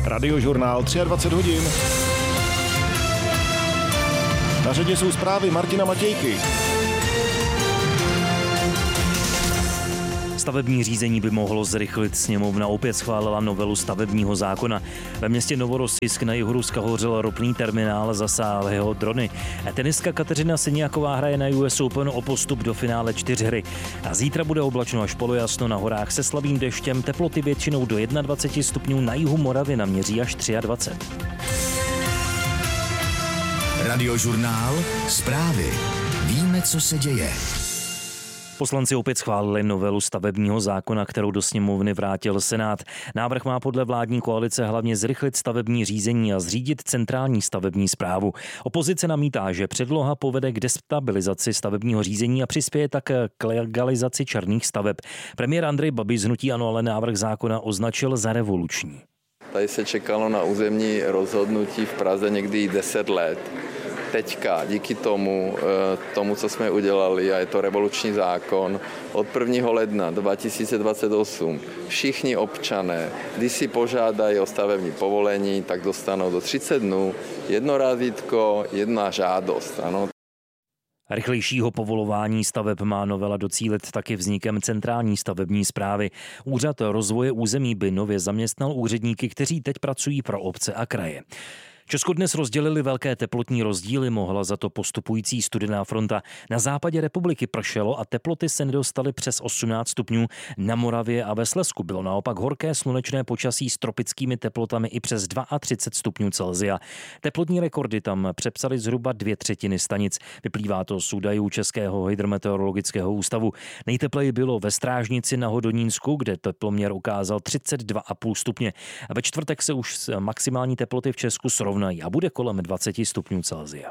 Radiožurnál 23 hodin. Na řadě jsou zprávy Martina Matějky. Stavební řízení by mohlo zrychlit. Sněmovna opět schválila novelu stavebního zákona. Ve městě Novorossijsk na jihu Ruska hořel ropný terminál, zasáhly ho drony. Tenistka Kateřina Siniaková hraje na US Open o postup do finále 4hry. A zítra bude oblačno až polojasno, na horách se slabým deštěm, teploty většinou do 21 stupňů, na jihu Moravy naměří až 23. Radiožurnál, zprávy. Víme, co se děje. Poslanci opět schválili novelu stavebního zákona, kterou do sněmovny vrátil Senát. Návrh má podle vládní koalice hlavně zrychlit stavební řízení a zřídit centrální stavební správu. Opozice namítá, že předloha povede k destabilizaci stavebního řízení a přispěje tak k legalizaci černých staveb. Premiér Andrej Babiš z hnutí ANO ale návrh zákona označil za revoluční. Tady se čekalo na územní rozhodnutí v Praze někdy 10 let. Teďka díky tomu, co jsme udělali, a je to revoluční zákon, od 1. ledna 2028 všichni občané, když si požádají o stavební povolení, tak dostanou do 30 dnů jedno razítko, jedna žádost. Ano. Rychlejšího povolování staveb má novela docílit taky vznikem centrální stavební správy. Úřad rozvoje území by nově zaměstnal úředníky, kteří teď pracují pro obce a kraje. Česko dnes rozdělili velké teplotní rozdíly, mohla za to postupující studená fronta. Na západě republiky pršelo a teploty se nedostaly přes 18 stupňů. Na Moravě a ve Slezsku bylo naopak horké slunečné počasí s tropickými teplotami i přes 32 stupňů Celsia. Teplotní rekordy tam přepsaly zhruba 2/3 stanic. Vyplývá to z údajů Českého hydrometeorologického ústavu. Nejtepleji bylo ve Strážnici na Hodonínsku, kde teploměr ukázal 32,5 stupně. Ve čtvrtek se už maximální teploty v Česku srovnají a bude kolem 20 stupňů Celsia.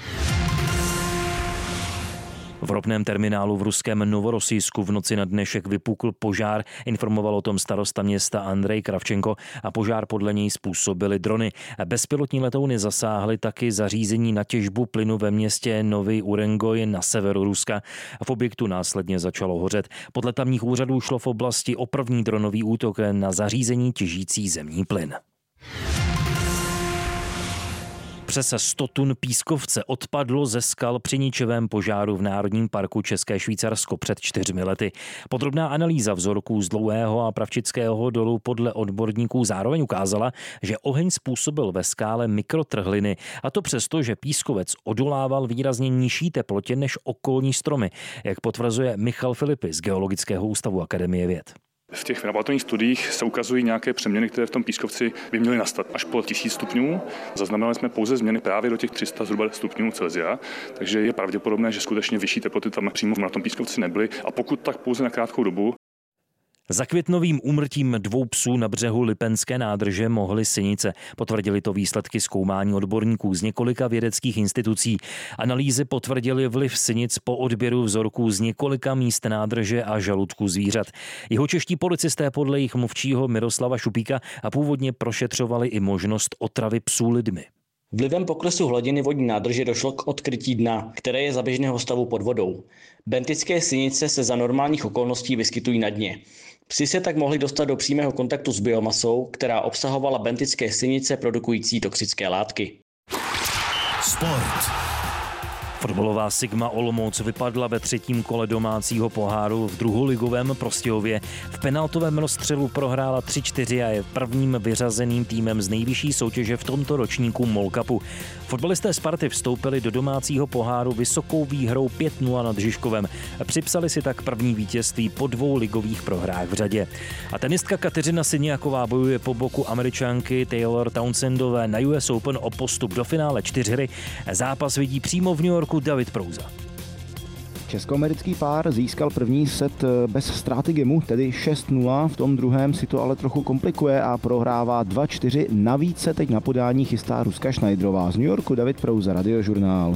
V ropném terminálu v ruském Novorossijsku v noci na dnešek vypukl požár, informoval o tom starosta města Andrej Kravčenko a požár podle něj způsobily drony. Bezpilotní letouny zasáhly taky zařízení na těžbu plynu ve městě Nový Urengoj na severu Ruska. V objektu následně začalo hořet. Podle tamních úřadů šlo v oblasti o první dronový útok na zařízení těžící zemní plyn. Přes 100 tun pískovce odpadlo ze skal při ničivém požáru v Národním parku České Švýcarsko před 4 lety. Podrobná analýza vzorků z Dlouhého a Pravčického dolu podle odborníků zároveň ukázala, že oheň způsobil ve skále mikrotrhliny, a to přesto, že pískovec odolával výrazně nižší teplotě než okolní stromy, jak potvrzuje Michal Filipy z Geologického ústavu Akademie věd. V těch laboratorních studiích se ukazují nějaké přeměny, které v tom pískovci by měly nastat až po 1000 stupňů. Zaznamenali jsme pouze změny právě do těch 300 zhruba stupňů Celsia, takže je pravděpodobné, že skutečně vyšší teploty tam přímo na tom pískovci nebyly, a pokud tak pouze na krátkou dobu. Za květnovým úmrtím 2 psů na břehu Lipenské nádrže mohly sinice. Potvrdili to výsledky zkoumání odborníků z několika vědeckých institucí. Analýzy potvrdily vliv sinic po odběru vzorků z několika míst nádrže a žaludků zvířat. Jihočeští policisté podle jejich mluvčího Miroslava Šupíka a původně prošetřovali i možnost otravy psů lidmi. Vlivem poklesu hladiny vodní nádrže došlo k odkrytí dna, které je za běžného stavu pod vodou. Bentické sinice se za normálních okolností vyskytují na dně. Psi se tak mohli dostat do přímého kontaktu s biomasou, která obsahovala bentické sinice produkující toxické látky. Sport. Fotbalová Sigma Olomouc vypadla ve 3. kole domácího poháru v druholigovém Prostějově. V penaltovém rozstřelu prohrála 3-4 a je prvním vyřazeným týmem z nejvyšší soutěže v tomto ročníku MOL Cupu. Fotbalisté Sparty vstoupili do domácího poháru vysokou výhrou 5-0 nad Žižkovem. Připsali si tak první vítězství po 2 ligových prohrách v řadě. A tenistka Kateřina Siniaková bojuje po boku Američanky Taylor Townsendové na US Open o postup do finále 4hry. Zápas vidí přímo v New Yorku David Prouza. Českoamerický pár získal první set bez ztráty gemu, tedy 6-0. V tom druhém si to ale trochu komplikuje a prohrává 2-4. Navíc se teď na podání chystá Ruska Schneiderová. Z New Yorku David Prouza, Radiožurnál.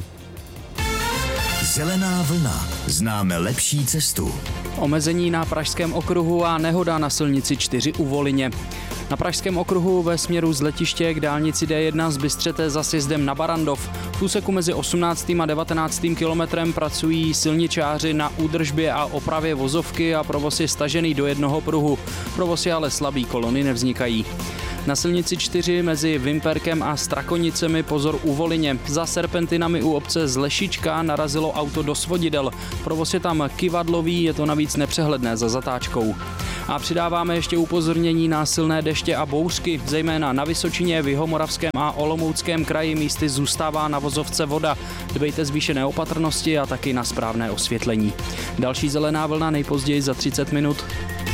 Zelená vlna. Známe lepší cestu. Omezení na Pražském okruhu a nehoda na silnici 4 u Volině. Na Pražském okruhu ve směru z letiště k dálnici D1 z Bystřete za sjezdem na Barandov. V úseku mezi 18. a 19. kilometrem pracují silničáři na údržbě a opravě vozovky a provoz je stažený do jednoho pruhu. Provoz je ale slabý, kolony nevznikají. Na silnici 4 mezi Vimperkem a Strakonicemi pozor u Volině. Za serpentinami u obce Zlešička narazilo auto do svodidel. Provoz je tam kyvadlový, je to navíc nepřehledné za zatáčkou. A přidáváme ještě upozornění na silné deště a bouřky, zejména na Vysočině, v Jihomoravském a Olomouckém kraji místy zůstává na vozovce voda. Dbejte zvýšené opatrnosti a taky na správné osvětlení. Další zelená vlna nejpozději za 30 minut.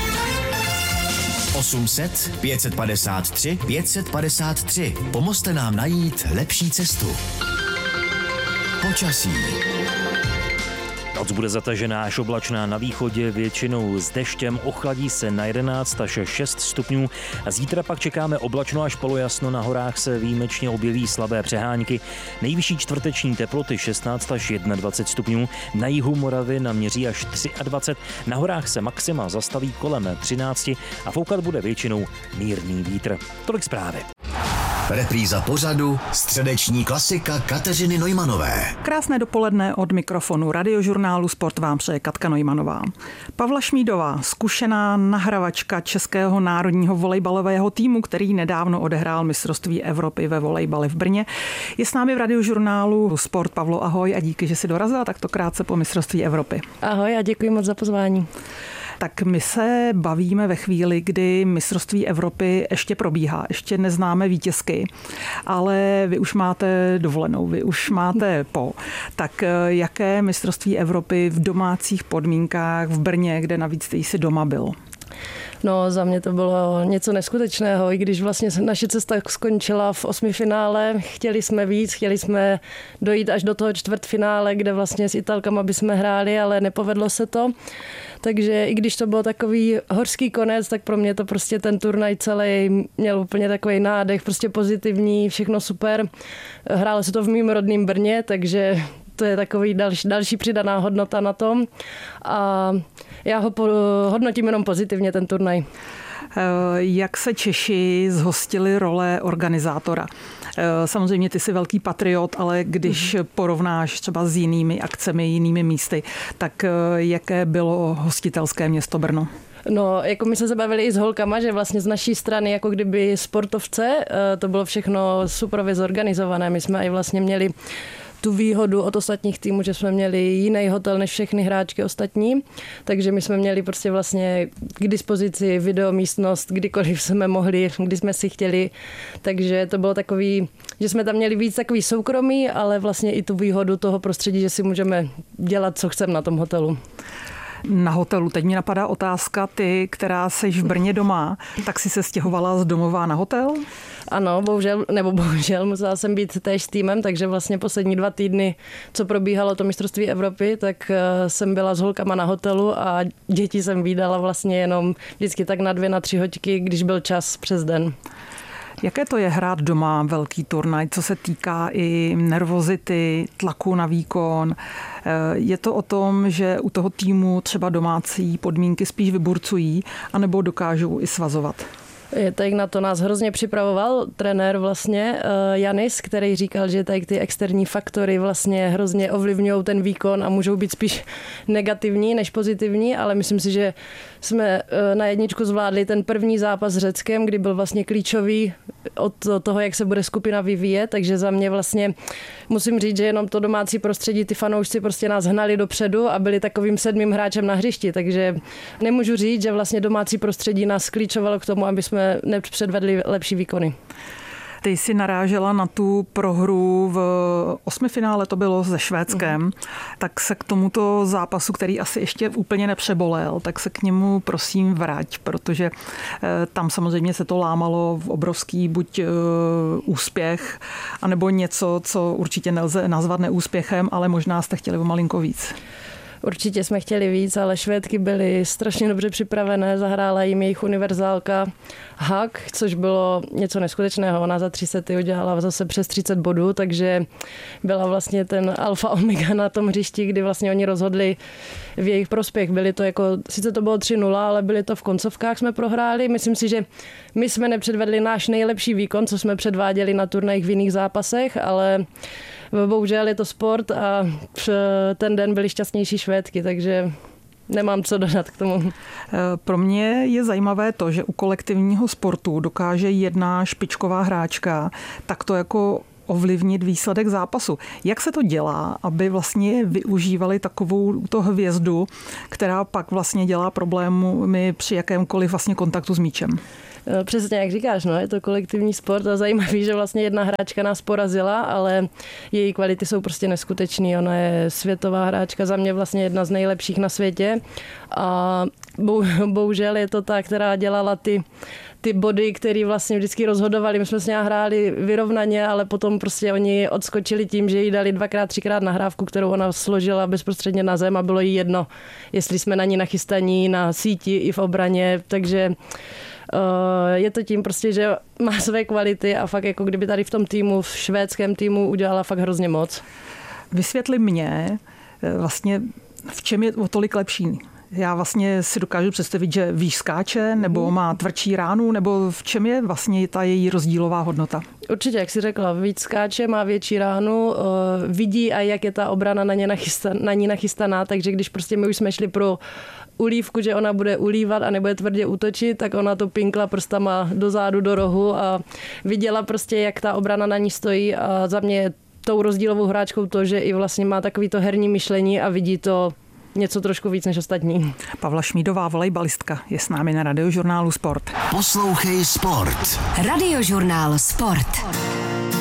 800 553 553. Pomozte nám najít lepší cestu. Počasí. Noc bude zatažená až oblačná na východě, většinou s deštěm, ochladí se na 11 až 6 stupňů. A zítra pak čekáme oblačno až polojasno, na horách se výjimečně objeví slabé přehánky. Nejvyšší čtvrteční teploty 16 až 21 stupňů, na jihu Moravy naměří až 23, na horách se maxima zastaví kolem 13 a foukat bude většinou mírný vítr. Tolik zprávy. Repríza pořadu středeční klasika Kateřiny Neumanové. Krásné dopoledne od mikrofonu Radiožurnálu Sport vám přeje Katka Neumannová. Pavla Šmídová, zkušená nahravačka českého národního volejbalového týmu, který nedávno odehrál mistrovství Evropy ve volejbale v Brně, je s námi v Radiožurnálu Sport. Pavlo, ahoj a díky, že jsi dorazila takto krátce po mistrovství Evropy. Ahoj a děkuji moc za pozvání. Tak my se bavíme ve chvíli, kdy mistrovství Evropy ještě probíhá, ještě neznáme vítězky, ale vy už máte dovolenou, vy už máte Tak jaké mistrovství Evropy v domácích podmínkách v Brně, kde navíc ty jsi doma byl? No, za mě to bylo něco neskutečného, i když vlastně naše cesta skončila v 8. finále, chtěli jsme víc, chtěli jsme dojít až do toho čtvrtfinále, kde vlastně s Italkama bychom hráli, ale nepovedlo se to. Takže i když to byl takový horský konec, tak pro mě to prostě ten turnaj celý měl úplně takový nádech, prostě pozitivní, všechno super. Hrálo se to v mým rodným Brně, takže to je takový další přidaná hodnota na tom. A já ho hodnotím jenom pozitivně, ten turnaj. Jak se Češi zhostili role organizátora? Samozřejmě ty jsi velký patriot, ale když porovnáš třeba s jinými akcemi, jinými místy, tak jaké bylo hostitelské město Brno? No, jako my jsme se bavili i s holkama, že vlastně z naší strany, jako kdyby sportovce, to bylo všechno super zorganizované. My jsme i vlastně měli tu výhodu od ostatních týmů, že jsme měli jiný hotel než všechny hráčky ostatní, takže my jsme měli prostě vlastně k dispozici videomístnost, kdykoliv jsme mohli, kdy jsme si chtěli, takže to bylo takový, že jsme tam měli víc takový soukromí, ale vlastně i tu výhodu toho prostředí, že si můžeme dělat, co chceme na tom hotelu. Na hotelu. Teď mi napadá otázka, ty, která seš v Brně doma, tak si se stěhovala z domova na hotel? Ano, bohužel, musela jsem být též s týmem, takže vlastně poslední 2 týdny, co probíhalo to mistrovství Evropy, tak jsem byla s holkama na hotelu a děti jsem vídala vlastně jenom vždycky tak na 2, na 3 hoďky, když byl čas přes den. Jaké to je hrát doma velký turnaj, co se týká i nervozity, tlaku na výkon? Je to o tom, že u toho týmu třeba domácí podmínky spíš vyburcují, anebo dokážou i svazovat? Tak na to nás hrozně připravoval trenér vlastně Janis, který říkal, že tady ty externí faktory vlastně hrozně ovlivňují ten výkon a můžou být spíš negativní než pozitivní, ale myslím si, že jsme na jedničku zvládli ten první zápas s Řeckem, kdy byl vlastně klíčový od toho, jak se bude skupina vyvíjet, takže za mě vlastně musím říct, že jenom to domácí prostředí, ty fanoušci prostě nás hnali dopředu a byli takovým 7. hráčem na hřišti, takže nemůžu říct, že vlastně domácí prostředí nás klíčovalo k tomu, aby jsme nepředvedli lepší výkony. Ty jsi narážela na tu prohru v 8. finále, to bylo se Švédskem, tak se k tomuto zápasu, který asi ještě úplně nepřebolel, tak se k němu prosím vrať, protože tam samozřejmě se to lámalo v obrovský buď úspěch, anebo něco, co určitě nelze nazvat neúspěchem, ale možná jste chtěli o malinko víc. Určitě jsme chtěli víc, ale Švédky byly strašně dobře připravené, zahrála jim jejich univerzálka Hak, což bylo něco neskutečného. Ona za 3 sety udělala zase přes 30 bodů, takže byla vlastně ten alfa omega na tom hřišti, kdy vlastně oni rozhodli v jejich prospěch. Byli to jako, sice to bylo 3-0, ale byli to v koncovkách jsme prohráli. Myslím si, že my jsme nepředvedli náš nejlepší výkon, co jsme předváděli na turnajích v jiných zápasech, ale bohužel je to sport a ten den byli šťastnější Švédky, takže nemám co dodat k tomu. Pro mě je zajímavé to, že u kolektivního sportu dokáže jedna špičková hráčka takto jako ovlivnit výsledek zápasu. Jak se to dělá, aby vlastně využívali takovou to hvězdu, která pak vlastně dělá problémy při jakémkoliv vlastně kontaktu s míčem? Přesně jak říkáš, no, je to kolektivní sport a zajímavý, že vlastně jedna hráčka nás porazila, ale její kvality jsou prostě neskutečný. Ona je světová hráčka, za mě vlastně jedna z nejlepších na světě a bohužel je to ta, která dělala ty body, které vlastně vždycky rozhodovali. My jsme s ní hráli vyrovnaně, ale potom prostě oni odskočili tím, že jí dali 2x, 3x nahrávku, kterou ona složila bezprostředně na zem a bylo jí jedno, jestli jsme na ní nachystaní na síti i v obraně, takže je to tím prostě, že má své kvality a fakt jako kdyby tady v tom týmu, v švédském týmu udělala fakt hrozně moc. Vysvětli mě vlastně, v čem je o tolik lepší. Já vlastně si dokážu představit, že výš skáče, nebo má tvrdší ránu, nebo v čem je vlastně ta její rozdílová hodnota? Určitě, jak jsi řekla, víc skáče, má větší ránu, vidí a jak je ta obrana na ní nachystaná, takže když prostě my už jsme šli pro ulívku, že ona bude ulívat a nebude tvrdě útočit, tak ona to pinkla prstama dozadu, do rohu a viděla prostě, jak ta obrana na ní stojí a za mě je tou rozdílovou hráčkou to, že i vlastně má takový to herní myšlení a vidí to něco trošku víc než ostatní. Pavla Šmídová, volejbalistka, je s námi na Radiožurnálu Sport. Poslouchej Sport. Radiožurnál Sport.